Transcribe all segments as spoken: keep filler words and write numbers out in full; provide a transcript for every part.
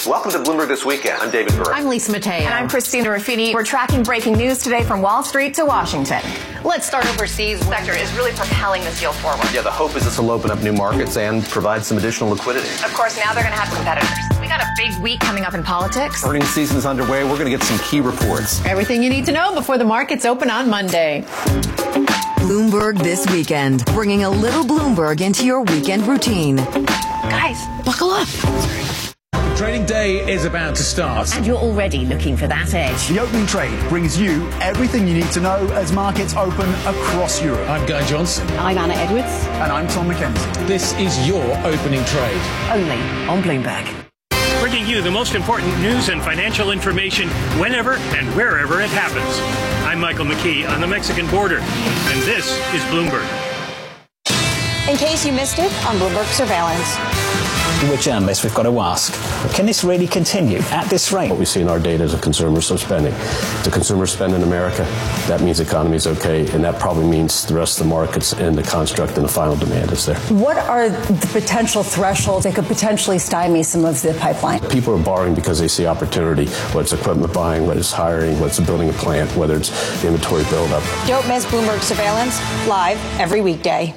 Welcome to Bloomberg This Weekend. I'm David Burke. I'm Lisa Mateo. And I'm Christina Ruffini. We're tracking breaking news today from Wall Street to Washington. Let's start overseas. The sector is really propelling this deal forward. Yeah, the hope is this will open up new markets and provide some additional liquidity. Of course, now they're going to have competitors. We got a big week coming up in politics. Earnings season is underway. We're going to get some key reports. Everything you need to know before the markets open on Monday. Bloomberg This Weekend, bringing a little Bloomberg into your weekend routine. Guys, buckle up. Trading day is about to start. And you're already looking for that edge. The opening trade brings you everything you need to know as markets open across Europe. I'm Guy Johnson. I'm Anna Edwards. And I'm Tom McKenzie. This is your opening trade. Only on Bloomberg. Bringing you the most important news and financial information whenever and wherever it happens. I'm Michael McKee on the Mexican border, and this is Bloomberg. In case you missed it on Bloomberg Surveillance. We're journalists, we've got to ask, can this really continue at this rate? What we see in our data is a consumer spending. If the consumer spend in America, that means the economy is okay, and that probably means the rest of the markets and the construct and the final demand is there. What are the potential thresholds that could potentially stymie some of the pipeline? People are borrowing because they see opportunity, whether it's equipment buying, whether it's hiring, whether it's building a plant, whether it's inventory buildup. Don't miss Bloomberg Surveillance, live every weekday.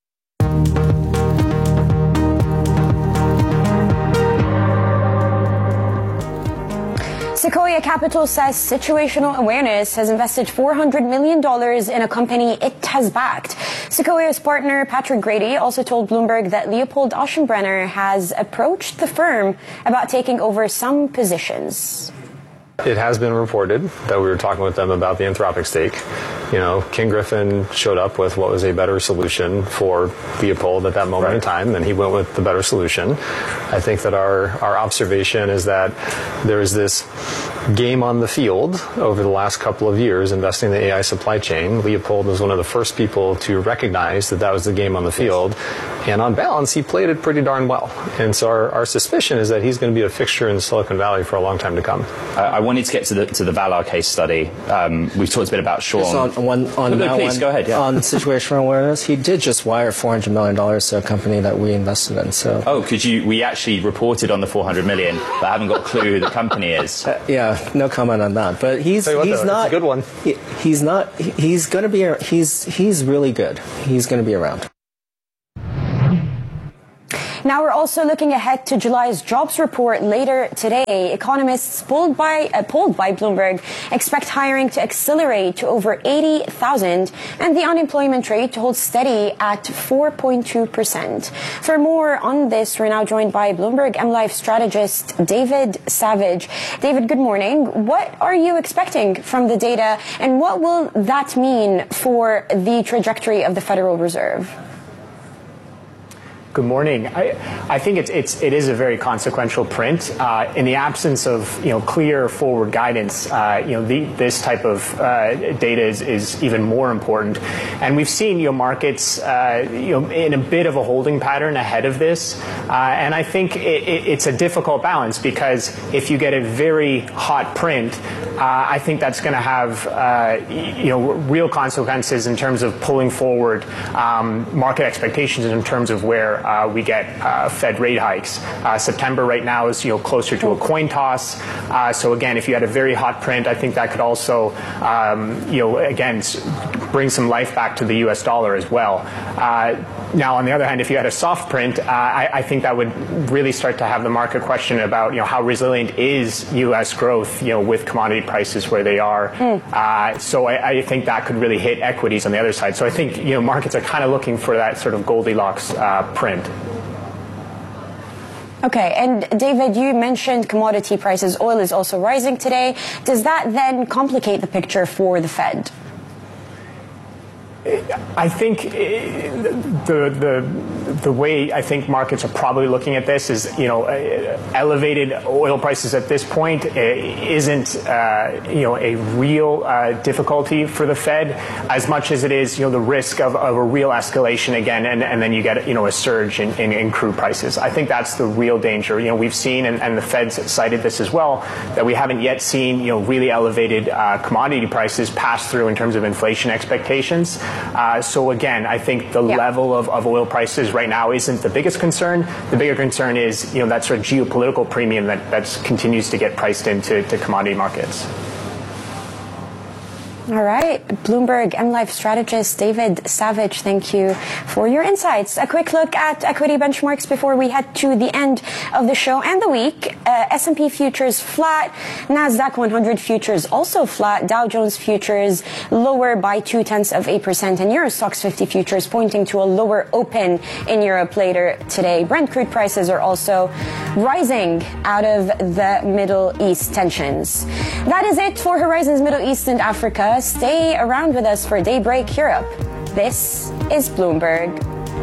Sequoia Capital says Situational Awareness has invested four hundred million dollars in a company it has backed. Sequoia's partner, Patrick Grady, also told Bloomberg that Leopold Aschenbrenner has approached the firm about taking over some positions. It has been reported that we were talking with them about the Anthropic stake. You know, King Griffin showed up with what was a better solution for Leopold at that moment right. in time, and he went with the better solution. I think that our, our observation is that there is this game on the field over the last couple of years investing in the A I supply chain. Leopold was one of the first people to recognize that that was the game on the field. And on balance, he played it pretty darn well. And so our, our suspicion is that he's going to be a fixture in Silicon Valley for a long time to come. I, I wanted to get to the to the Valar case study. Um, we've talked a bit about Sean. Just on, one, on no, that please, one, go ahead, yeah. On situational awareness, he did just wire four hundred million dollars to a company that we invested in. So. Oh, could you? We actually reported on the four hundred million dollars, but I haven't got a clue who the company is. Uh, yeah, no comment on that. But he's what, he's though, not it's a good one. He, he's not. He's going to be. He's he's really good. He's going to be around. Now we're also looking ahead to July's jobs report later today. Economists polled by, uh, polled by Bloomberg expect hiring to accelerate to over eighty thousand and the unemployment rate to hold steady at four point two percent. For more on this, we're now joined by Bloomberg M Life strategist David Savage. David, good morning. What are you expecting from the data, and what will that mean for the trajectory of the Federal Reserve? Good morning. I, I think it's, it's, it is a very consequential print. Uh, in the absence of, you know, clear forward guidance, uh, you know, the, this type of uh, data is, is even more important. And we've seen, you know, markets, uh, you know, in a bit of a holding pattern ahead of this. Uh, and I think it, it, it's a difficult balance because if you get a very hot print, uh, I think that's going to have, uh, you know, real consequences in terms of pulling forward um, market expectations in terms of where Uh, we get uh, Fed rate hikes. Uh, September right now is, you know, closer to a coin toss. Uh, so again, if you had a very hot print, I think that could also, um, you know, again, bring some life back to the U S dollar as well. Uh, now, on the other hand, if you had a soft print, uh, I, I think that would really start to have the market question about, you know, how resilient is U S growth, you know, with commodity prices where they are. Mm. Uh, so I, I think that could really hit equities on the other side. So I think, you know, markets are kind of looking for that sort of Goldilocks uh, print. Okay, and David, you mentioned commodity prices. Oil is also rising today. Does that then complicate the picture for the Fed? I think the the the way I think markets are probably looking at this is, you know, elevated oil prices at this point isn't, uh, you know, a real uh, difficulty for the Fed as much as it is, you know, the risk of, of a real escalation again, and, and then you get, you know, a surge in, in, in crude prices. I think that's the real danger. You know, we've seen, and, and the Fed's cited this as well, that we haven't yet seen, you know, really elevated uh, commodity prices pass through in terms of inflation expectations. Uh, so again, I think the yeah. level of, of oil prices right now isn't the biggest concern. The bigger concern is, you know, that sort of geopolitical premium that that's continues to get priced into to commodity markets. All right. Bloomberg M Life strategist David Savage, thank you for your insights. A quick look at equity benchmarks before we head to the end of the show and the week. Uh, S and P futures flat, NASDAQ one hundred futures also flat, Dow Jones futures lower by two tenths of eight percent, and Euro Stoxx fifty futures pointing to a lower open in Europe later today. Brent crude prices are also rising out of the Middle East tensions. That is it for Horizons Middle East and Africa. Stay around with us for Daybreak Europe. This is Bloomberg.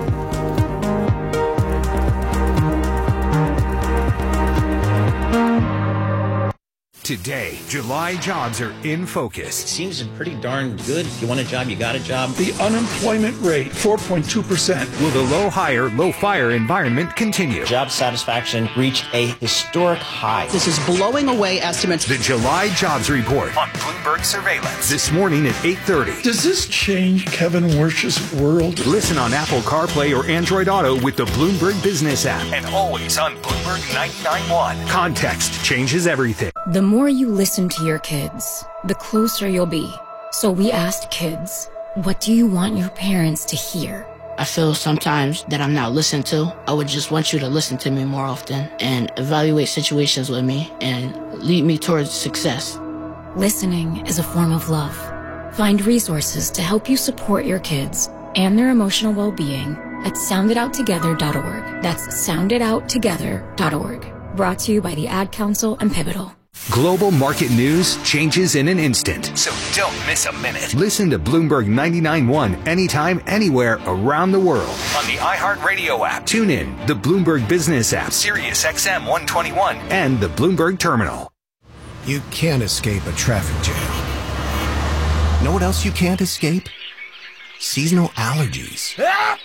Today, July jobs are in focus. It seems pretty darn good. If you want a job, you got a job. The unemployment rate, four point two percent. Will the low hire, low fire environment continue? Job satisfaction reached a historic high. This is blowing away estimates. The July jobs report on Bloomberg Surveillance this morning at eight thirty. Does this change Kevin Wersh's world? Listen on Apple CarPlay or Android Auto with the Bloomberg Business app, and always on Bloomberg ninety-nine point one. Context changes everything. The more you listen to your kids, the closer you'll be. So we asked kids, what do you want your parents to hear? I feel sometimes that I'm not listened to. I would just want you to listen to me more often and evaluate situations with me and lead me towards success. Listening is a form of love. Find resources to help you support your kids and their emotional well-being at sound it out together dot org. That's sound it out together dot org. Brought to you by the Ad Council and Pivotal. Global market news changes in an instant, so don't miss a minute. Listen to Bloomberg ninety-nine point one anytime, anywhere around the world on the iHeartRadio app. Tune in, the Bloomberg Business app, Sirius X M one twenty-one, and the Bloomberg Terminal. You can't escape a traffic jam. Know what else you can't escape? Seasonal allergies.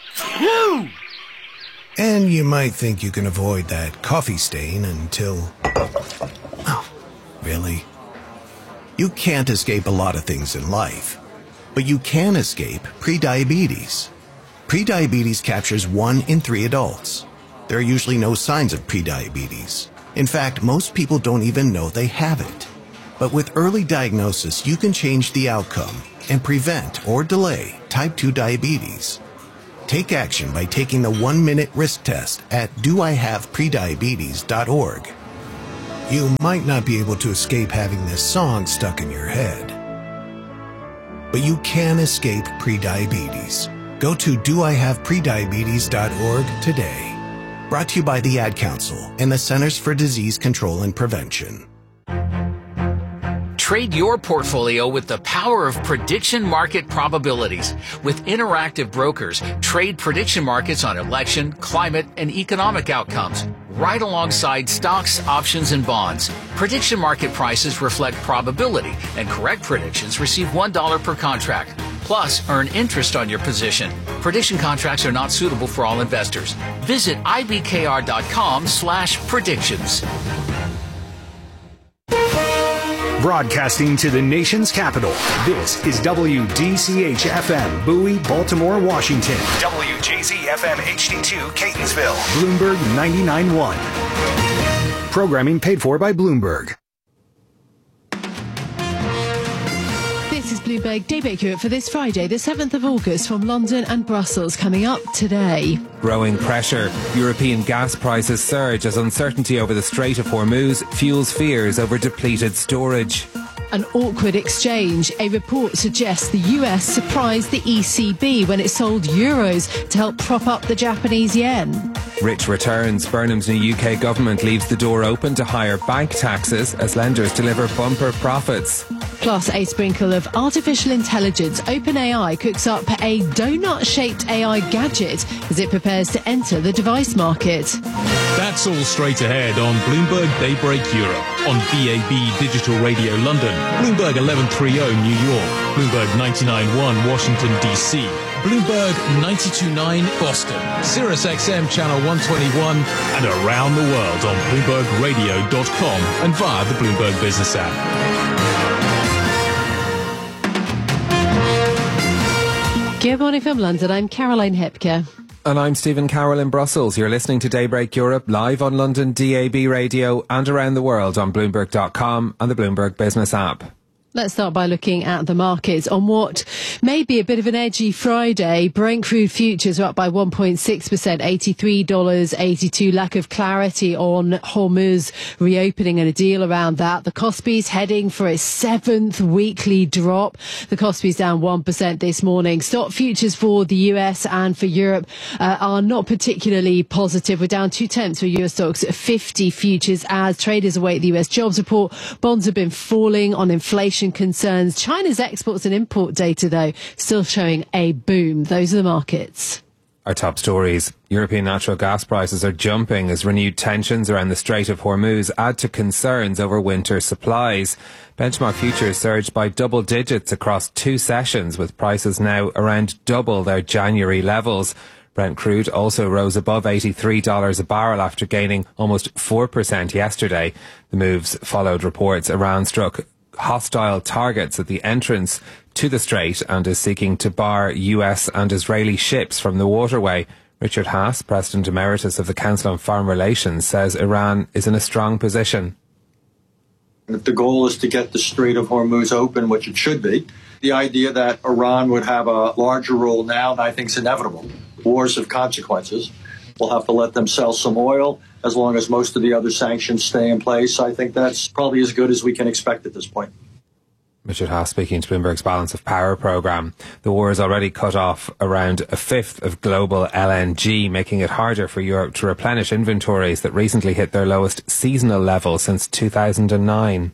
And you might think you can avoid that coffee stain until... Oh, really? You can't escape a lot of things in life, but you can escape prediabetes. Prediabetes captures one in three adults. There are usually no signs of prediabetes. In fact, most people don't even know they have it. But with early diagnosis, you can change the outcome and prevent or delay type two diabetes. Take action by taking the one-minute risk test at do I have prediabetes dot org. You might not be able to escape having this song stuck in your head, but you can escape prediabetes. Go to do I have prediabetes dot org today. Brought to you by the Ad Council and the Centers for Disease Control and Prevention. Trade your portfolio with the power of prediction market probabilities. With Interactive Brokers, trade prediction markets on election, climate, and economic outcomes, right alongside stocks, options, and bonds. Prediction market prices reflect probability, and correct predictions receive one dollar per contract. Plus, earn interest on your position. Prediction contracts are not suitable for all investors. Visit I B K R dot com slash predictions. Broadcasting to the nation's capital, this is W D C H F M, Bowie, Baltimore, Washington. W J Z F M H D two, Catonsville. Bloomberg ninety-nine point one. Programming paid for by Bloomberg. This is Bloomberg Daybreak Europe for this Friday, the seventh of August, from London and Brussels, coming up today. Growing pressure. European gas prices surge as uncertainty over the Strait of Hormuz fuels fears over depleted storage. An awkward exchange. A report suggests the U S surprised the E C B when it sold euros to help prop up the Japanese yen. Rich returns. Burnham's new U K government leaves the door open to higher bank taxes as lenders deliver bumper profits. Plus, a sprinkle of artificial intelligence. OpenAI cooks up a donut-shaped A I gadget as it prepares to enter the device market. That's all straight ahead on Bloomberg Daybreak Europe, on B A B Digital Radio London, Bloomberg eleven thirty New York, Bloomberg ninety-nine point one Washington, D C, Bloomberg ninety-two point nine Boston, Sirius X M Channel one twenty-one, and around the world on Bloomberg Radio dot com and via the Bloomberg Business app. Good morning from London. I'm Caroline Hepker. And I'm Stephen Carroll in Brussels. You're listening to Daybreak Europe live on London D A B radio and around the world on Bloomberg dot com and the Bloomberg Business app. Let's start by looking at the markets on what may be a bit of an edgy Friday. Brent crude futures are up by one point six percent, eighty-three dollars eighty-two. Lack of clarity on Hormuz reopening and a deal around that. The Kospi's heading for its seventh weekly drop. The Kospi's down one percent this morning. Stock futures for the U S and for Europe uh, are not particularly positive. We're down two tenths for U S stocks at fifty futures as traders await the U S jobs report. Bonds have been falling on inflation concerns. China's exports and import data, though, still showing a boom. Those are the markets. Our top stories. European natural gas prices are jumping as renewed tensions around the Strait of Hormuz add to concerns over winter supplies. Benchmark futures surged by double digits across two sessions, with prices now around double their January levels. Brent crude also rose above eighty-three dollars a barrel after gaining almost four percent yesterday. The moves followed reports Iran struck hostile targets at the entrance to the strait and is seeking to bar U S and Israeli ships from the waterway. Richard Haas, President Emeritus of the Council on Foreign Relations, says Iran is in a strong position. If the goal is to get the Strait of Hormuz open, which it should be, the idea that Iran would have a larger role now, I think, is inevitable. Wars have consequences. We'll have to let them sell some oil as long as most of the other sanctions stay in place. I think that's probably as good as we can expect at this point. Richard Haas speaking to Bloomberg's Balance of Power programme. The war has already cut off around a fifth of global L N G, making it harder for Europe to replenish inventories that recently hit their lowest seasonal level since two thousand nine.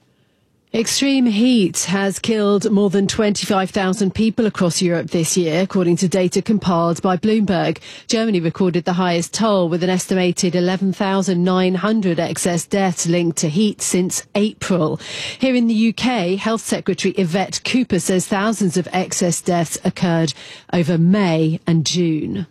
Extreme heat has killed more than twenty-five thousand people across Europe this year, according to data compiled by Bloomberg. Germany recorded the highest toll, with an estimated eleven thousand nine hundred excess deaths linked to heat since April. Here in the U K, Health Secretary Yvette Cooper says thousands of excess deaths occurred over May and June.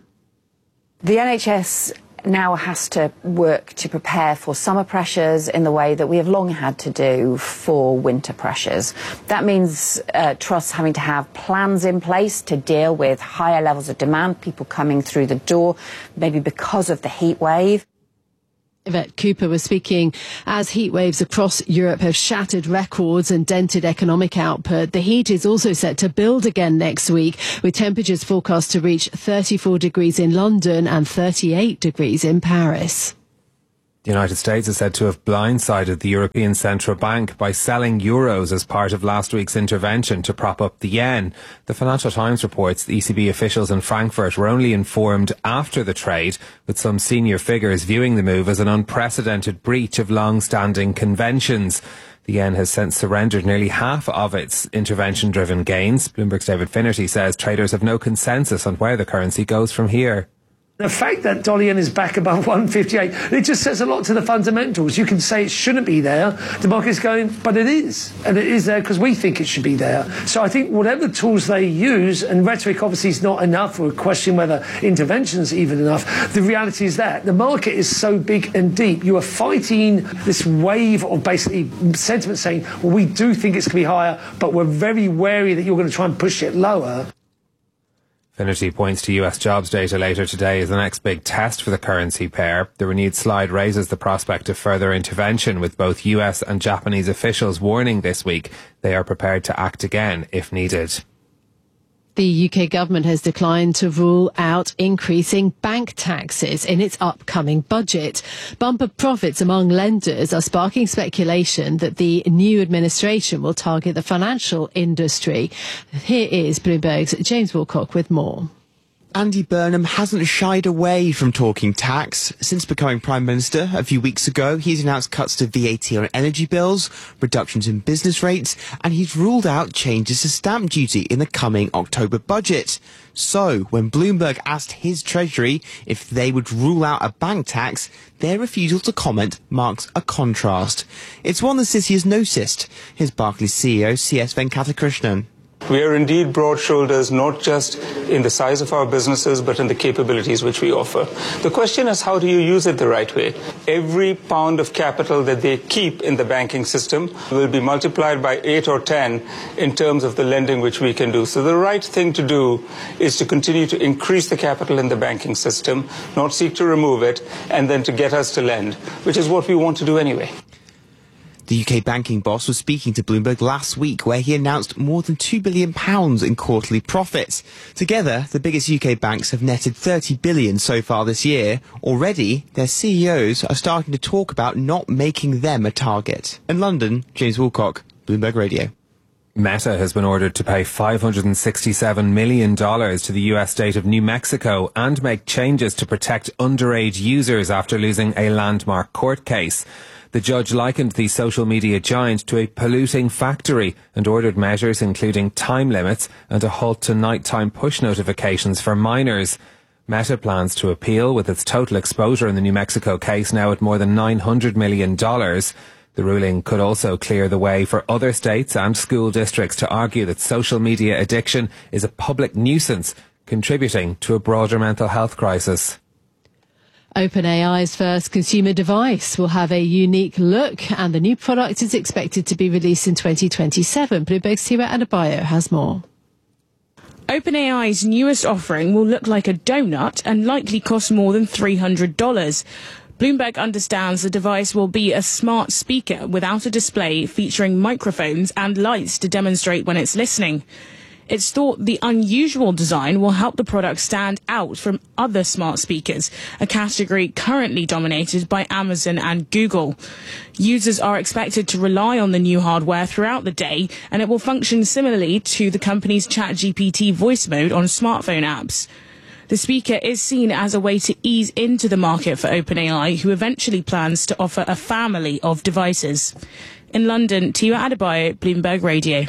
The N H S now has to work to prepare for summer pressures in the way that we have long had to do for winter pressures. That means uh, trusts having to have plans in place to deal with higher levels of demand, people coming through the door, maybe because of the heat wave. Yvette Cooper was speaking as heat waves across Europe have shattered records and dented economic output. The heat is also set to build again next week, with temperatures forecast to reach thirty-four degrees in London and thirty-eight degrees in Paris. The United States is said to have blindsided the European Central Bank by selling euros as part of last week's intervention to prop up the yen. The Financial Times reports the E C B officials in Frankfurt were only informed after the trade, with some senior figures viewing the move as an unprecedented breach of long-standing conventions. The yen has since surrendered nearly half of its intervention-driven gains. Bloomberg's David Finnerty says traders have no consensus on where the currency goes from here. The fact that dollar yen is back above one fifty-eight, it just says a lot to the fundamentals. You can say it shouldn't be there. The market's going, but it is. And it is there because we think it should be there. So I think whatever tools they use, and rhetoric obviously is not enough, we're questioning whether intervention is even enough. The reality is that the market is so big and deep. You are fighting this wave of basically sentiment saying, well, we do think it's going to be higher, but we're very wary that you're going to try and push it lower. Finnerty points to U S jobs data later today as the next big test for the currency pair. The renewed slide raises the prospect of further intervention, with both U S and Japanese officials warning this week they are prepared to act again if needed. The U K government has declined to rule out increasing bank taxes in its upcoming budget. Bumper profits among lenders are sparking speculation that the new administration will target the financial industry. Here is Bloomberg's James Wilcock with more. Andy Burnham hasn't shied away from talking tax. Since becoming Prime Minister a few weeks ago, he's announced cuts to V A T on energy bills, reductions in business rates, and he's ruled out changes to stamp duty in the coming October budget. So, when Bloomberg asked his Treasury if they would rule out a bank tax, their refusal to comment marks a contrast. It's one the city has noticed. Here's Barclays C E O C S Venkatakrishnan. We are indeed broad shoulders, not just in the size of our businesses, but in the capabilities which we offer. The question is, how do you use it the right way? Every pound of capital that they keep in the banking system will be multiplied by eight or ten in terms of the lending which we can do. So the right thing to do is to continue to increase the capital in the banking system, not seek to remove it, and then to get us to lend, which is what we want to do anyway. The U K banking boss was speaking to Bloomberg last week, where he announced more than two billion pounds in quarterly profits. Together, the biggest U K banks have netted thirty billion pounds so far this year. Already, their C E Os are starting to talk about not making them a target. In London, James Woolcock, Bloomberg Radio. Meta has been ordered to pay five hundred sixty-seven million dollars to the U S state of New Mexico and make changes to protect underage users after losing a landmark court case. The judge likened the social media giant to a polluting factory and ordered measures including time limits and a halt to nighttime push notifications for minors. Meta plans to appeal, with its total exposure in the New Mexico case now at more than nine hundred million dollars. The ruling could also clear the way for other states and school districts to argue that social media addiction is a public nuisance, contributing to a broader mental health crisis. OpenAI's first consumer device will have a unique look, and the new product is expected to be released in twenty twenty-seven. Bloomberg's Tiwa Adebayo has more. OpenAI's newest offering will look like a donut and likely cost more than three hundred dollars. Bloomberg understands the device will be a smart speaker without a display, featuring microphones and lights to demonstrate when it's listening. It's thought the unusual design will help the product stand out from other smart speakers, a category currently dominated by Amazon and Google. Users are expected to rely on the new hardware throughout the day, and it will function similarly to the company's ChatGPT voice mode on smartphone apps. The speaker is seen as a way to ease into the market for OpenAI, who eventually plans to offer a family of devices. In London, Tiwa Adebayo, Bloomberg Radio.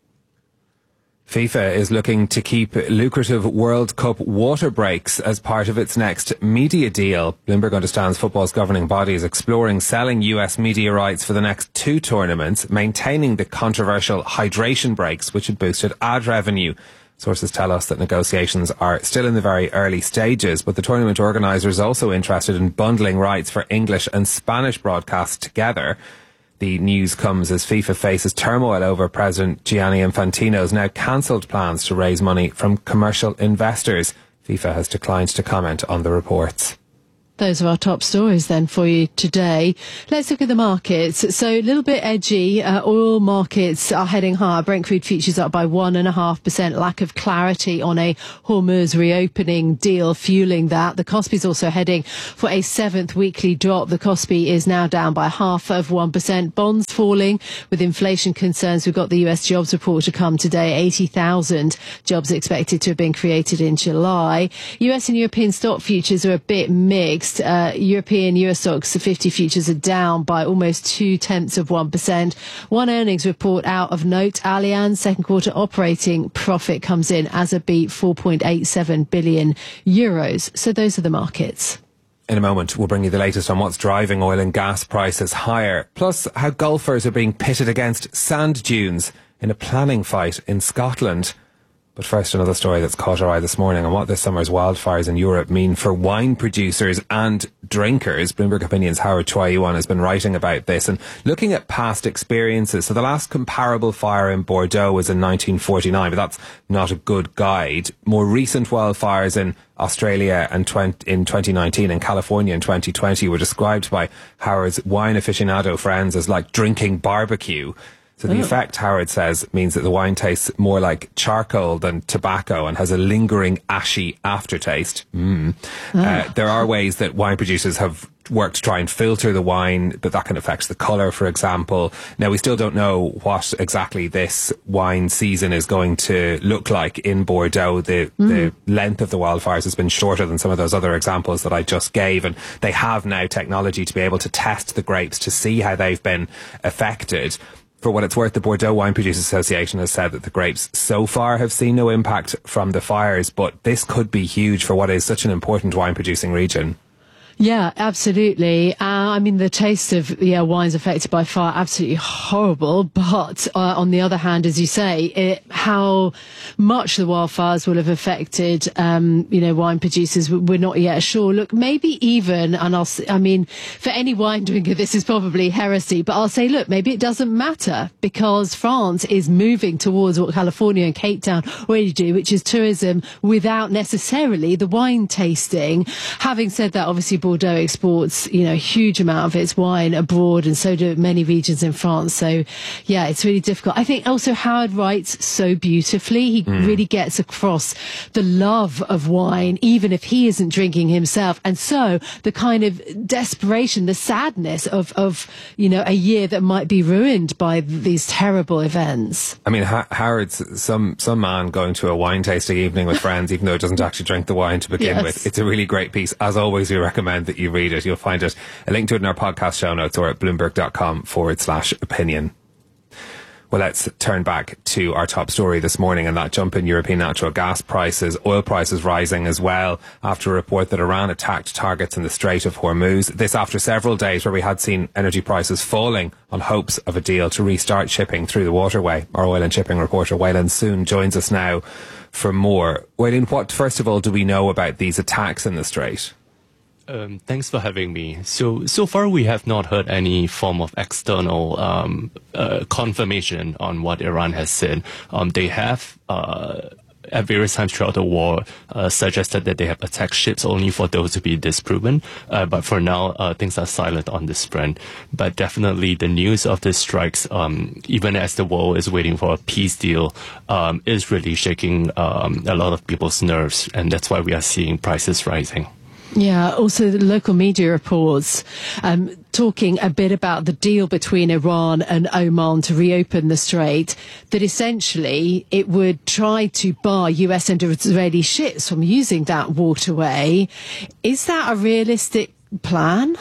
FIFA is looking to keep lucrative World Cup water breaks as part of its next media deal. Bloomberg understands football's governing body is exploring selling U S media rights for the next two tournaments, maintaining the controversial hydration breaks, which had boosted ad revenue. Sources tell us that negotiations are still in the very early stages, but the tournament organiser is also interested in bundling rights for English and Spanish broadcasts together. The news comes as FIFA faces turmoil over President Gianni Infantino's now cancelled plans to raise money from commercial investors. FIFA has declined to comment on the reports. Those are our top stories then for you today. Let's look at the markets. So a little bit edgy. Uh, oil markets are heading higher. Brent crude futures up by one and a half percent. Lack of clarity on a Hormuz reopening deal fueling that. The Kospi is also heading for a seventh weekly drop. The Kospi is now down by half of one percent. Bonds falling with inflation concerns. We've got the U S jobs report to come today. eighty thousand jobs expected to have been created in July. U S and European stock futures are a bit mixed. Uh, European Eurostoxx fifty futures are down by almost two tenths of one percent. One earnings report out of note. Allianz second quarter operating profit comes in as a beat, four point eight seven billion euros. So those are the markets. In a moment, we'll bring you the latest on what's driving oil and gas prices higher, plus how golfers are being pitted against sand dunes in a planning fight in Scotland. But first, another story that's caught our eye this morning on what this summer's wildfires in Europe mean for wine producers and drinkers. Bloomberg Opinion's Howard Choi-Yuan has been writing about this and looking at past experiences. So the last comparable fire in Bordeaux was in nineteen forty-nine, but that's not a good guide. More recent wildfires in Australia and in twenty nineteen and California in twenty twenty were described by Howard's wine aficionado friends as like drinking barbecue. So the oh. effect, Howard says, means that the wine tastes more like charcoal than tobacco and has a lingering ashy aftertaste. Mm. Oh. Uh, there are ways that wine producers have worked to try and filter the wine, but that can affect the colour, for example. Now, we still don't know what exactly this wine season is going to look like in Bordeaux. The, mm. the length of the wildfires has been shorter than some of those other examples that I just gave, and they have now technology to be able to test the grapes to see how they've been affected. For what it's worth, the Bordeaux Wine Producers Association has said that the grapes so far have seen no impact from the fires, but this could be huge for what is such an important wine producing region. Yeah, absolutely. Uh, I mean, the taste of yeah wines affected by fire, absolutely horrible. But uh, on the other hand, as you say, it, how much the wildfires will have affected, um, you know, wine producers, we're not yet sure. Look, maybe even, and I'll, I mean, for any wine drinker, this is probably heresy, but I'll say, look, maybe it doesn't matter because France is moving towards what California and Cape Town already do, which is tourism without necessarily the wine tasting. Having said that, obviously, Bordeaux exports, you know, a huge amount of its wine abroad, and so do many regions in France. So, yeah, it's really difficult. I think also Howard writes so beautifully. He mm. really gets across the love of wine, even if he isn't drinking himself. And so the kind of desperation, the sadness of, of you know, a year that might be ruined by these terrible events. I mean, ha- Howard's some, some man going to a wine tasting evening with friends, even though he doesn't actually drink the wine to begin yes. with. It's a really great piece. As always, we recommend that you read it. You'll find it, a link to it in our podcast show notes or at bloomberg.com forward slash opinion. Well, let's turn back to our top story this morning and that jump in European natural gas prices, oil prices rising as well after a report that Iran attacked targets in the Strait of Hormuz. This after several days where we had seen energy prices falling on hopes of a deal to restart shipping through the waterway. Our oil and shipping reporter Waylon Soon joins us now for more. Waylon, what first of all do we know about these attacks in the Strait? Um, thanks for having me. So, so far we have not heard any form of external um, uh, confirmation on what Iran has said. Um, they have, uh, at various times throughout the war, uh, suggested that they have attacked ships only for those to be disproven. Uh, but for now, uh, things are silent on this front. But definitely the news of the strikes, um, even as the world is waiting for a peace deal, um, is really shaking um, a lot of people's nerves. And that's why we are seeing prices rising. Yeah, also the local media reports um, talking a bit about the deal between Iran and Oman to reopen the strait, that essentially it would try to bar U S and Israeli ships from using that waterway. Is that a realistic plan?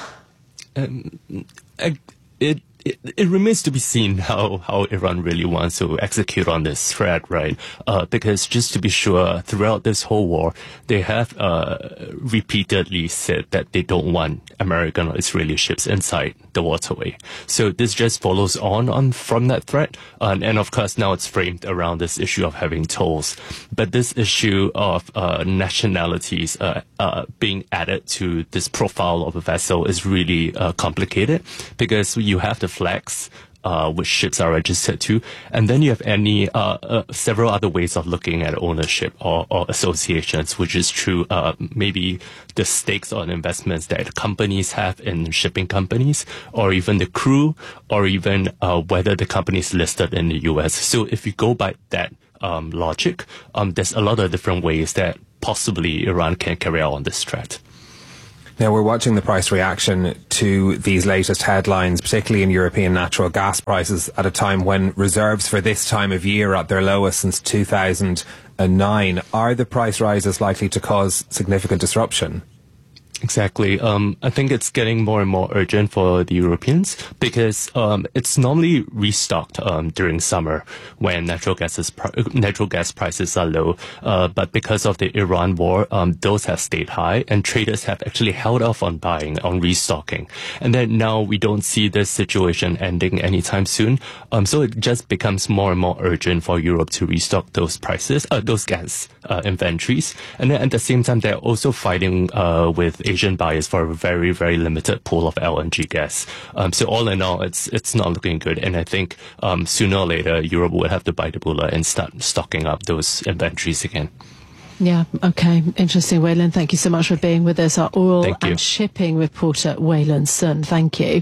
Um, I, it It, it remains to be seen how, how Iran really wants to execute on this threat, right? Uh, because just to be sure, throughout this whole war, they have uh, repeatedly said that they don't want American or Israeli ships inside the waterway. So this just follows on, on from that threat. Uh, and of course, now it's framed around this issue of having tolls. But this issue of uh, nationalities uh, uh, being added to this profile of a vessel is really uh, complicated because you have the flags uh, which ships are registered to, and then you have any uh, uh, several other ways of looking at ownership or, or associations, which is through uh, maybe the stakes on investments that companies have in shipping companies, or even the crew, or even uh, whether the company is listed in the U S. So if you go by that um, logic, um, there's a lot of different ways that possibly Iran can carry out on this threat. Now, we're watching the price reaction to these latest headlines, particularly in European natural gas prices, at a time when reserves for this time of year are at their lowest since two thousand nine. Are the price rises likely to cause significant disruption? Exactly. Um, I think it's getting more and more urgent for the Europeans because um, it's normally restocked um, during summer when natural gas is pr- natural gas prices are low. Uh, but because of the Iran war, um, those have stayed high, and traders have actually held off on buying, on restocking. And then now we don't see this situation ending anytime soon. Um, so it just becomes more and more urgent for Europe to restock those prices, uh, those gas uh, inventories. And then at the same time, they're also fighting uh, with Asian buyers for a very, very limited pool of L N G gas. Um, so all in all, it's it's not looking good. And I think um, sooner or later, Europe will have to bite the bullet and start stocking up those inventories again. Yeah, okay. Interesting, Waylon. Thank you so much for being with us. Our oil and shipping reporter, Waylon Sun. Thank you.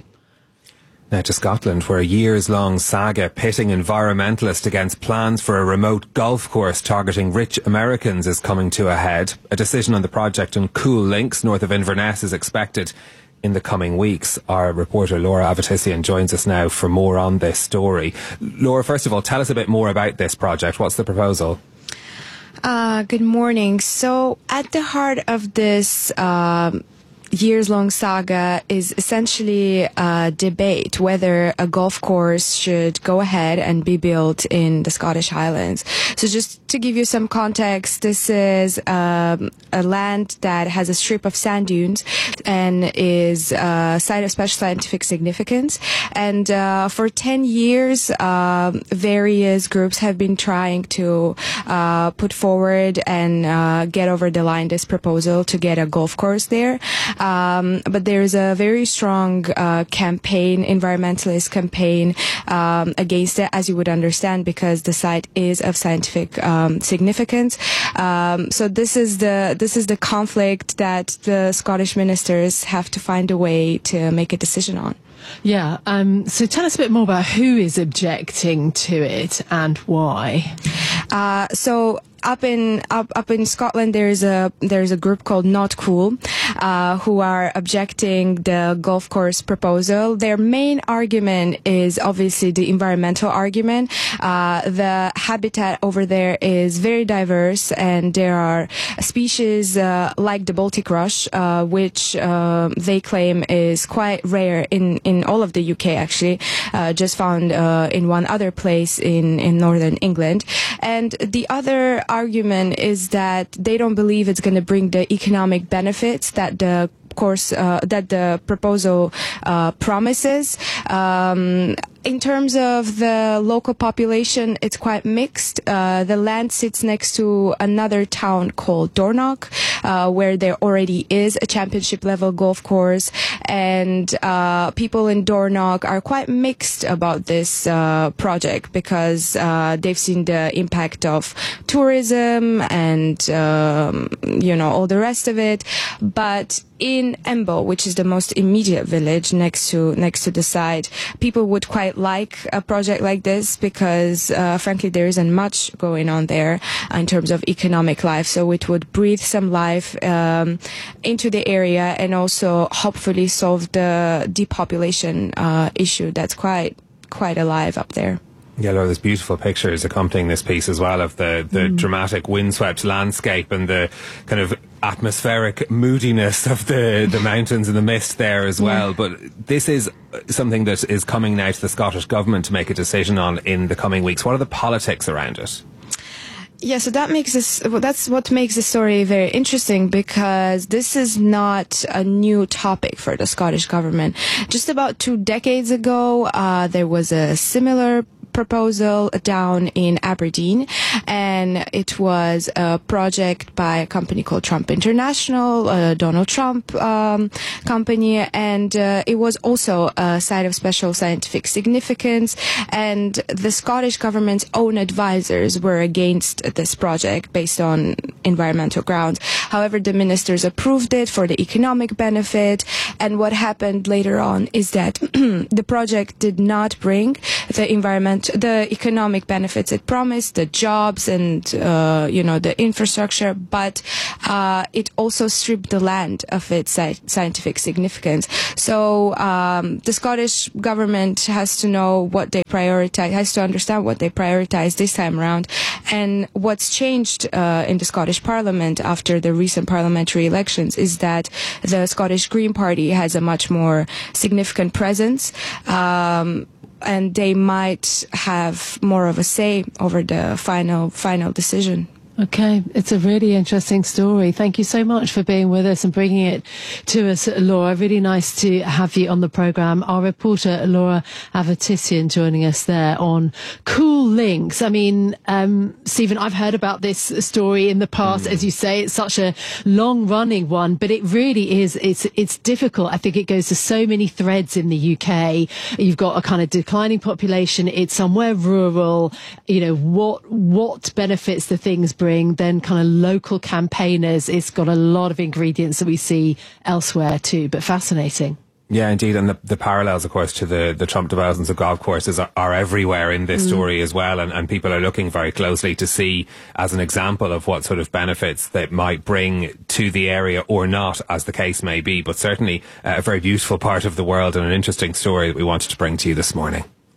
Now to Scotland, where a years-long saga pitting environmentalists against plans for a remote golf course targeting rich Americans is coming to a head. A decision on the project in Cool Links, north of Inverness, is expected in the coming weeks. Our reporter Laura Avitisian joins us now for more on this story. Laura, first of all, tell us a bit more about this project. What's the proposal? Uh, good morning. So at the heart of this um years-long saga is essentially a debate whether a golf course should go ahead and be built in the Scottish Highlands. So just to give you some context, this is um, a land that has a strip of sand dunes and is a site of special scientific significance. And uh, for ten years, uh, various groups have been trying to uh, put forward and uh, get over the line this proposal to get a golf course there. Um, but there's a very strong uh, campaign, environmentalist campaign um, against it, as you would understand, because the site is of scientific um, significance. Um, so this is the this is the conflict that the Scottish ministers have to find a way to make a decision on. Yeah, um, so tell us a bit more about who is objecting to it and why. Uh, so up in up up in Scotland, there's a there's a group called Not Cool, uh, who are objecting the golf course proposal. Their main argument is obviously the environmental argument. Uh, the habitat over there is very diverse, and there are species uh, like the Baltic rush, uh, which uh, they claim is quite rare in in all of the U K. Actually, uh, just found uh, in one other place in in northern England. And the other argument is that they don't believe it's going to bring the economic benefits that the course uh, that the proposal uh, promises. Um, in terms of the local population, it's quite mixed. Uh, the land sits next to another town called Dornoch, uh, where there already is a championship level golf course, and uh, people in Dornoch are quite mixed about this uh, project because uh, they've seen the impact of tourism and um, you know all the rest of it. But in Embo, which is the most immediate village next to next to the site, people would quite like a project like this because, uh, frankly, there isn't much going on there in terms of economic life. So it would breathe some life um, into the area and also hopefully solve the depopulation uh, issue that's quite quite alive up there. Yeah, Laura, there's beautiful pictures accompanying this piece as well of the, the mm. dramatic windswept landscape and the kind of atmospheric moodiness of the, the mountains and the mist there as well. Yeah. But this is something that is coming now to the Scottish Government to make a decision on in the coming weeks. What are the politics around it? Yeah, so that makes this, well, that's what makes the story very interesting because this is not a new topic for the Scottish Government. Just about two decades ago, uh, there was a similar proposal down in Aberdeen, and it was a project by a company called Trump International, a Donald Trump um, company, and uh, it was also a site of special scientific significance, and the Scottish government's own advisors were against this project based on environmental grounds. However, the ministers approved it for the economic benefit, and what happened later on is that the project did not bring the environment the economic benefits it promised, the jobs and uh, you know the infrastructure, but uh, it also stripped the land of its sci- scientific significance. So um, the Scottish government has to know what they prioritize, has to understand what they prioritize this time around, and what's changed uh, in the Scottish Parliament after the recent parliamentary elections is that the Scottish Green Party has a much more significant presence. Um, and they might have more of a say over the final final decision. Okay, it's a really interesting story. Thank you so much for being with us and bringing it to us, Laura. Really nice to have you on the programme. Our reporter, Laura Avatissian, joining us there on Cool Links. I mean, um, Stephen, I've heard about this story in the past. Mm. As you say, it's such a long-running one, but it really is, it's, it's difficult. I think it goes to so many threads in the U K. You've got a kind of declining population. It's somewhere rural. You know, what, what benefits the things bring, then kind of local campaigners. It's got a lot of ingredients that we see elsewhere too, but fascinating. Yeah, indeed. And the, the parallels, of course, to the, the Trump developments of golf courses are, are everywhere in this mm. story as well. And, and people are looking very closely to see as an example of what sort of benefits that might bring to the area or not, as the case may be. But certainly uh, a very beautiful part of the world and an interesting story that we wanted to bring to you this morning.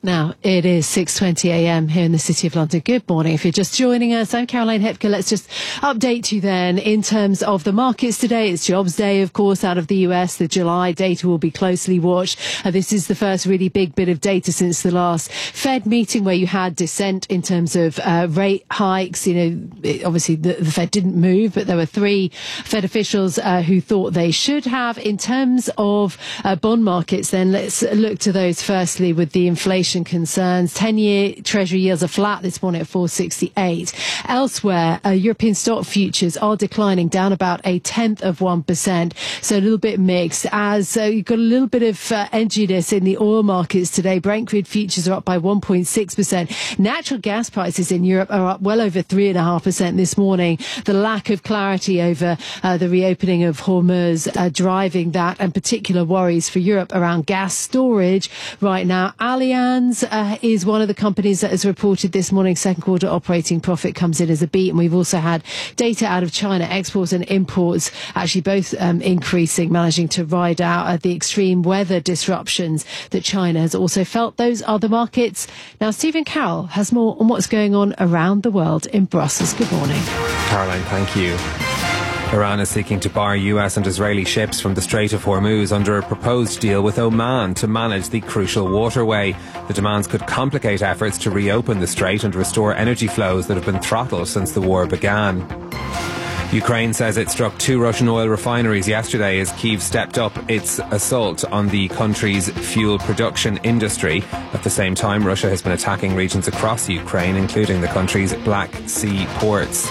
Now, it is six twenty a m here in the City of London. Good morning. If you're just joining us, I'm Caroline Hepker. Let's just update you then in terms of the markets today. It's jobs day, of course, out of the U S. The July data will be closely watched. Uh, this is the first really big bit of data since the last Fed meeting where you had dissent in terms of uh, rate hikes. You know, it, obviously the, the Fed didn't move, but there were three Fed officials uh, who thought they should have. In terms of uh, bond markets, then let's look to those firstly with the inflation concerns. ten-year Treasury yields are flat this morning at four sixty-eight. Elsewhere, uh, European stock futures are declining, down about a tenth of one percent. So a little bit mixed as uh, you've got a little bit of uh, edginess in the oil markets today. Brent crude futures are up by one point six percent. Natural gas prices in Europe are up well over three point five percent this morning. The lack of clarity over uh, the reopening of Hormuz uh, driving that, and particular worries for Europe around gas storage right now. Allianz Uh, is one of the companies that has reported this morning. Second quarter operating profit comes in as a beat, and we've also had data out of China, exports and imports actually both um, increasing, managing to ride out uh, the extreme weather disruptions that China has also felt. Those are the markets. Now, Stephen Carroll has more on what's going on around the world in Brussels. Good morning. Caroline, thank you. Iran is seeking to bar U S and Israeli ships from the Strait of Hormuz under a proposed deal with Oman to manage the crucial waterway. The demands could complicate efforts to reopen the strait and restore energy flows that have been throttled since the war began. Ukraine says it struck two Russian oil refineries yesterday as Kyiv stepped up its assault on the country's fuel production industry. At the same time, Russia has been attacking regions across Ukraine, including the country's Black Sea ports.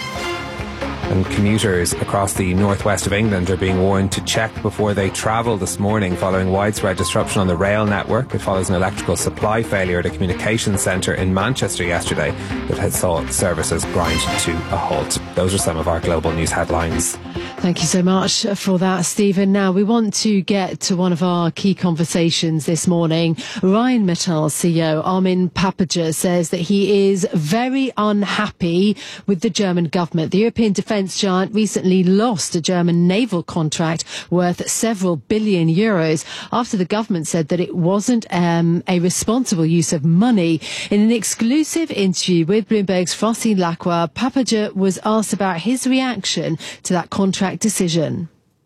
And commuters across the northwest of England are being warned to check before they travel this morning following widespread disruption on the rail network. It follows an electrical supply failure at a communications centre in Manchester yesterday that had saw services grind to a halt. Those are some of our global news headlines. Thank you so much for that, Stephen. Now, we want to get to one of our key conversations this morning. Rheinmetall C E O Armin Paperger says that he is very unhappy with the German government. The European defence giant recently lost a German naval contract worth several billion euros after the government said that it wasn't um, a responsible use of money. In an exclusive interview with Bloomberg's Francine Lacroix, Paperger was asked about his reaction to that contract decision.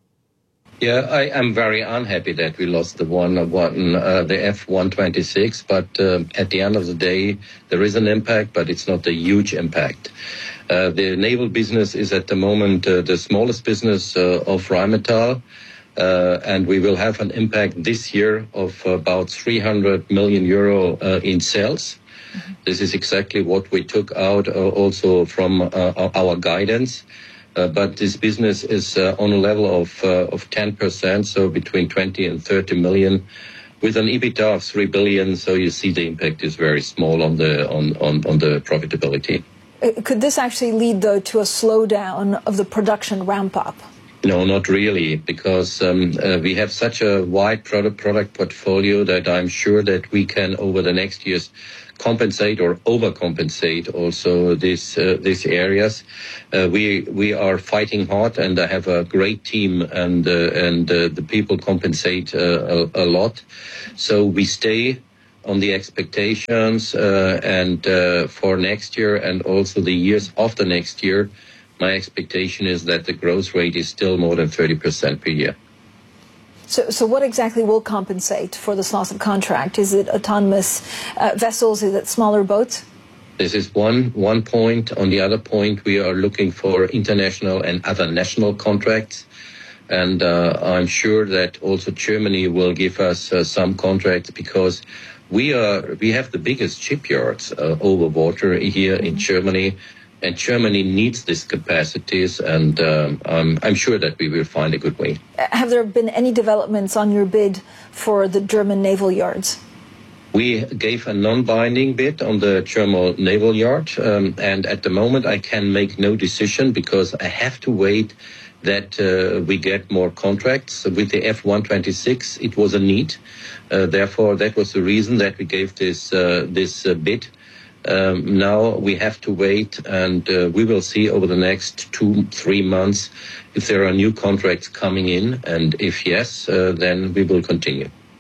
Yeah, I am very unhappy that we lost the one, one uh, the F one twenty-six, but uh, at the end of the day, there is an impact, but it's not a huge impact. Uh, the naval business is at the moment uh, the smallest business uh, of Rheinmetall, uh, and we will have an impact this year of about three hundred million euro uh, in sales. Mm-hmm. This is exactly what we took out uh, also from uh, our guidance. Uh, but this business is uh, on a level of uh, of ten percent, so between twenty and thirty million, with an EBITDA of three billion. So you see the impact is very small on the on, on, on the profitability. Could this actually lead, though, to a slowdown of the production ramp-up? No, not really, because um, uh, we have such a wide product product portfolio that I'm sure that we can, over the next years, compensate or overcompensate also these uh, these areas. Uh, we we are fighting hard, and I have a great team, and uh, and uh, the people compensate uh, a, a lot. So we stay on the expectations, uh, and uh, for next year and also the years after next year, my expectation is that the growth rate is still more than thirty percent per year. So, so what exactly will compensate for this loss of contract? Is it autonomous uh, vessels? Is it smaller boats? This is one one point. On the other point, we are looking for international and other national contracts. And uh, I'm sure that also Germany will give us uh, some contracts, because we are we have the biggest shipyards uh, over water here in Germany. And Germany needs these capacities, and um, um, I'm sure that we will find a good way. Have there been any developments on your bid for the German naval yards? We gave a non-binding bid on the German naval yard, um, and at the moment I can make no decision because I have to wait that uh, we get more contracts. With the F one twenty-six, it was a need. Uh, therefore, that was the reason that we gave this, uh, this uh, bid. Um, now we have to wait, and uh, we will see over the next two, three months if there are new contracts coming in, and if yes, uh, then we will continue.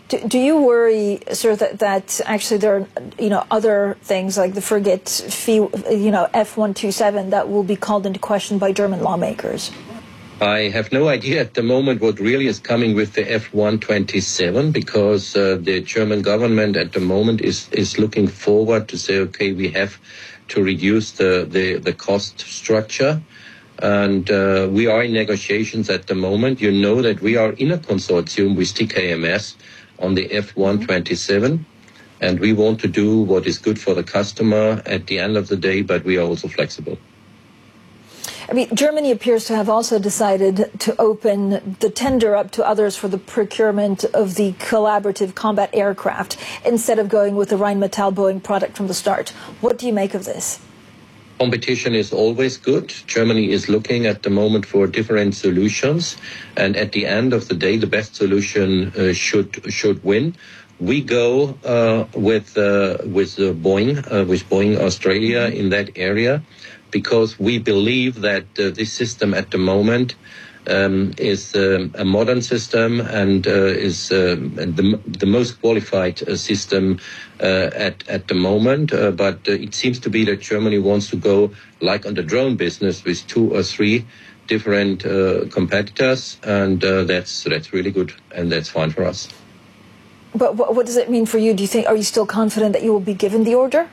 Do, do you worry, sir, that, that actually there are, you know, other things like the frigate, you know, F one twenty-seven that will be called into question by German lawmakers? I have no idea at the moment what really is coming with the F one twenty-seven, because uh, the German government at the moment is, is looking forward to say, okay, we have to reduce the, the, the cost structure. And uh, we are in negotiations at the moment. You know that we are in a consortium with T K M S on the F one twenty-seven, and we want to do what is good for the customer at the end of the day, but we are also flexible. I mean, Germany appears to have also decided to open the tender up to others for the procurement of the collaborative combat aircraft instead of going with the Rheinmetall Boeing product from the start. What do you make of this? Competition is always good. Germany is looking at the moment for different solutions, and at the end of the day, the best solution uh, should should win. We go uh, with uh, with uh, Boeing, uh, with Boeing Australia in that area, because we believe that uh, this system at the moment um, is um, a modern system and uh, is uh, the, the most qualified uh, system uh, at, at the moment. Uh, but uh, it seems to be that Germany wants to go like on the drone business with two or three different uh, competitors, and uh, that's that's really good, and that's fine for us. But what, what does it mean for you? Do you think, are you still confident that you will be given the order?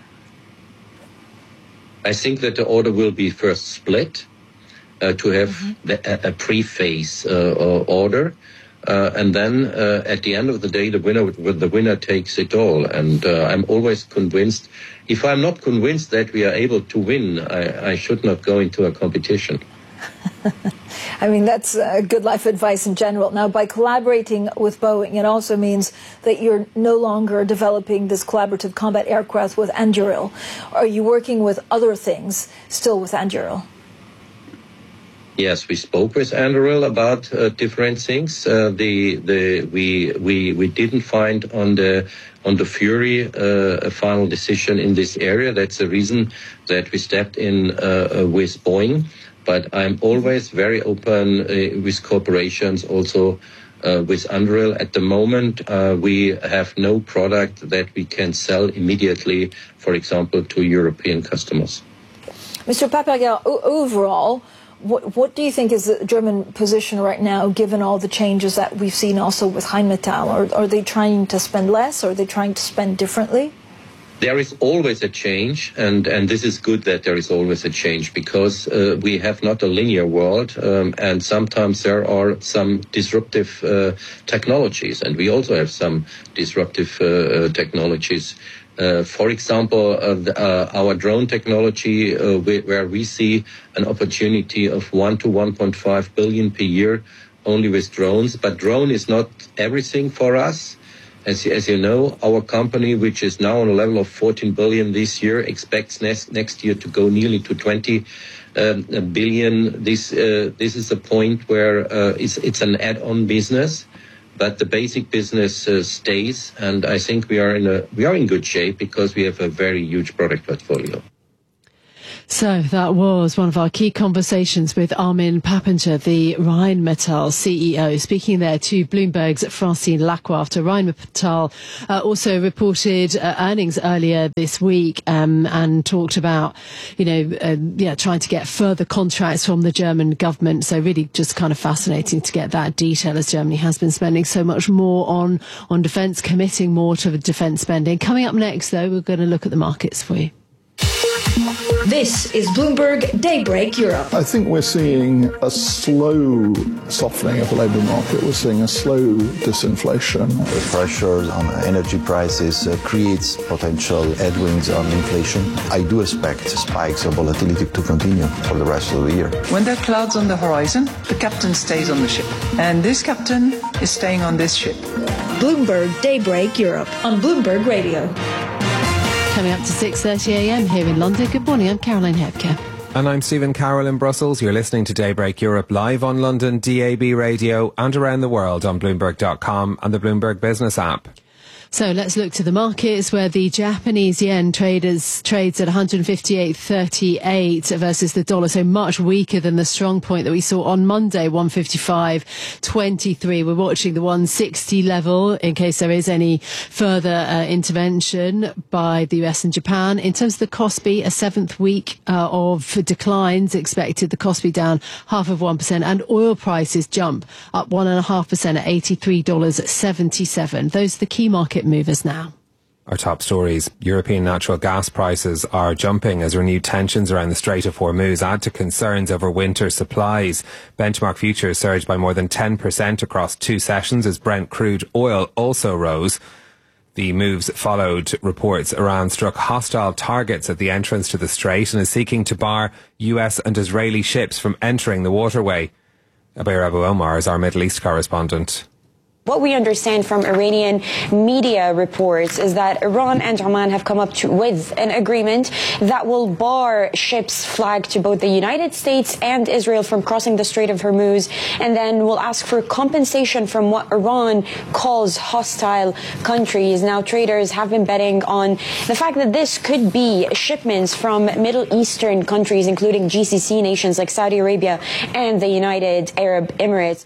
I think that the order will be first split uh, to have mm-hmm. the, a, a pre-phase uh, order, uh, and then uh, at the end of the day, the winner the winner takes it all. And uh, I'm always convinced. If I'm not convinced that we are able to win, I, I should not go into a competition. I mean, that's uh, good life advice in general. Now, by collaborating with Boeing, it also means that you're no longer developing this collaborative combat aircraft with Anduril. Are you working with other things still with Anduril? Yes, we spoke with Anduril about uh, different things. Uh, the the we we we didn't find on the on the Fury uh, a final decision in this area. That's the reason that we stepped in uh, with Boeing. But I'm always very open uh, with corporations, also uh, with Anduril. At the moment, uh, we have no product that we can sell immediately, for example, to European customers. Mister Paperger, overall, what, what do you think is the German position right now, given all the changes that we've seen also with Rheinmetall? Are, are they trying to spend less? Or are they trying to spend differently? There is always a change, and, and this is good that there is always a change, because uh, we have not a linear world, um, and sometimes there are some disruptive uh, technologies, and we also have some disruptive uh, technologies. Uh, for example, uh, the, uh, our drone technology, uh, we, where we see an opportunity of one to one point five billion per year only with drones, but drone is not everything for us. As, as you know, our company, which is now on a level of fourteen billion this year, expects next, next year to go nearly to twenty um, billion. This uh, this is a point where uh, it's, it's an add-on business, but the basic business uh, stays. And I think we are in a we are in good shape because we have a very huge product portfolio. So that was one of our key conversations with Armin Pappinger, the Rheinmetall C E O, speaking there to Bloomberg's Francine Lacroix after Rheinmetall uh, also reported uh, earnings earlier this week um, and talked about, you know, uh, yeah, trying to get further contracts from the German government. So really just kind of fascinating to get that detail, as Germany has been spending so much more on, on defence, committing more to the defence spending. Coming up next, though, we're going to look at the markets for you. This is Bloomberg Daybreak Europe. I think we're seeing a slow softening of the labour market. We're seeing a slow disinflation. The pressure on energy prices uh, creates potential headwinds on inflation. I do expect spikes of volatility to continue for the rest of the year. When there are clouds on the horizon, the captain stays on the ship. And this captain is staying on this ship. Bloomberg Daybreak Europe on Bloomberg Radio. Coming up to six thirty a m here in London. Good morning, I'm Caroline Hebke. And I'm Stephen Carroll in Brussels. You're listening to Daybreak Europe live on London D A B radio and around the world on Bloomberg dot com and the Bloomberg Business app. So let's look to the markets where the Japanese yen traders trades at one fifty-eight thirty-eight versus the dollar, so much weaker than the strong point that we saw on Monday, one fifty-five twenty-three. We're watching the one sixty level in case there is any further uh, intervention by the U S and Japan. In terms of the Kospi, a seventh week uh, of declines expected. The Kospi down half of one percent, and oil prices jump up one and a half percent at eighty-three dollars seventy-seven. Those are the key market movers now. Our top stories. European natural gas prices are jumping as renewed tensions around the Strait of Hormuz add to concerns over winter supplies. Benchmark futures surged by more than ten percent across two sessions as Brent crude oil also rose. The moves followed reports Iran struck hostile targets at the entrance to the strait and is seeking to bar U S and Israeli ships from entering the waterway. Abir Abu Omar is our Middle East correspondent. What we understand from Iranian media reports is that Iran and Oman have come up to, with an agreement that will bar ships flagged to both the United States and Israel from crossing the Strait of Hormuz, and then will ask for compensation from what Iran calls hostile countries. Now, traders have been betting on the fact that this could be shipments from Middle Eastern countries, including G C C nations like Saudi Arabia and the United Arab Emirates.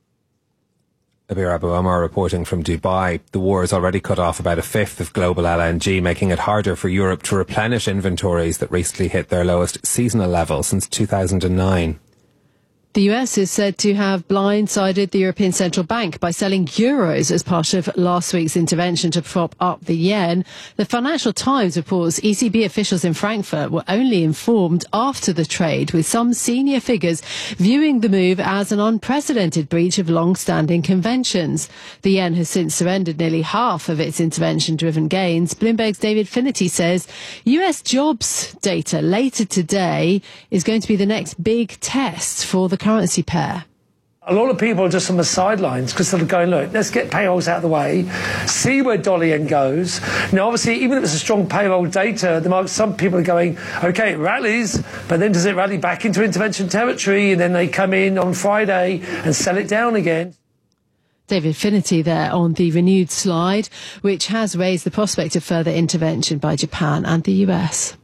Abir Abu Omar reporting from Dubai. The war has already cut off about a fifth of global L N G, making it harder for Europe to replenish inventories that recently hit their lowest seasonal level since two thousand nine. The U S is said to have blindsided the European Central Bank by selling euros as part of last week's intervention to prop up the yen. The Financial Times reports E C B officials in Frankfurt were only informed after the trade, with some senior figures viewing the move as an unprecedented breach of long-standing conventions. The yen has since surrendered nearly half of its intervention-driven gains. Bloomberg's David Finnerty says U S jobs data later today is going to be the next big test for the currency pair. A lot of people are just on the sidelines because they're going, look, let's get payrolls out of the way, see where dollar yen goes. Now, obviously, even if it's a strong payroll data, the market, some people are going, okay, it rallies, but then does it rally back into intervention territory? And then they come in on Friday and sell it down again. David Finnerty there on the renewed slide, which has raised the prospect of further intervention by Japan and the U S.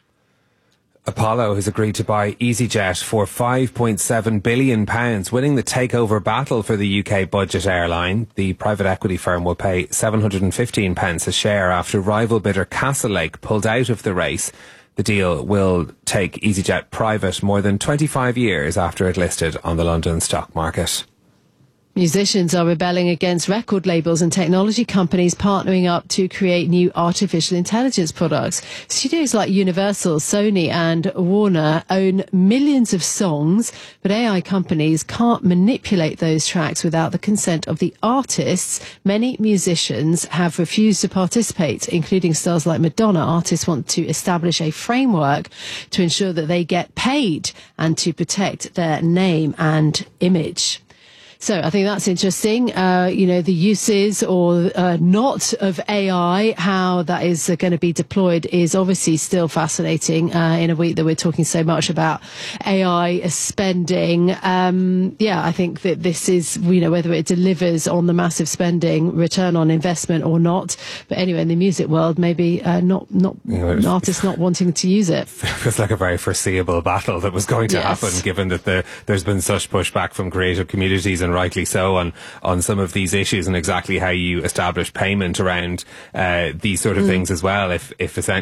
Apollo has agreed to buy EasyJet for five point seven billion pounds, winning the takeover battle for the U K budget airline. The private equity firm will pay seven hundred fifteen pence a share after rival bidder Castlelake pulled out of the race. The deal will take EasyJet private more than twenty-five years after it listed on the London stock market. Musicians are rebelling against record labels and technology companies partnering up to create new artificial intelligence products. Studios like Universal, Sony and Warner own millions of songs, but A I companies can't manipulate those tracks without the consent of the artists. Many musicians have refused to participate, including stars like Madonna. Artists want to establish a framework to ensure that they get paid and to protect their name and image. So I think that's interesting. Uh, you know, the uses or uh, not of A I, how that is uh, going to be deployed is obviously still fascinating uh, in a week that we're talking so much about A I spending. Um, yeah, I think that this is, you know, whether it delivers on the massive spending return on investment or not. But anyway, in the music world, maybe uh, not, not you know, artists not wanting to use it. It feels like a very foreseeable battle that was going to yes. happen, given that the, there's been such pushback from creative communities, and rightly so, on on some of these issues and exactly how you establish payment around uh, these sort of mm. things as well. If if essentially